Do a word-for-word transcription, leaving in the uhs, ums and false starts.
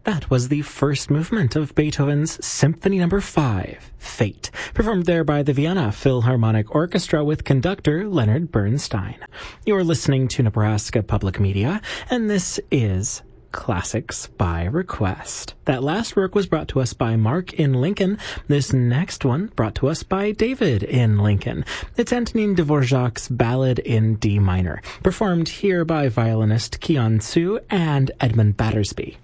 That was the first movement of Beethoven's Symphony Number five, Fate, performed there by the Vienna Philharmonic Orchestra with conductor Leonard Bernstein. You're listening to Nebraska Public Media, and this is Classics by Request. That last work was brought to us by Mark in Lincoln. This next one brought to us by David in Lincoln. It's Antonin Dvorak's Ballad in D minor, performed here by violinist Kian Su and Edmund Battersby.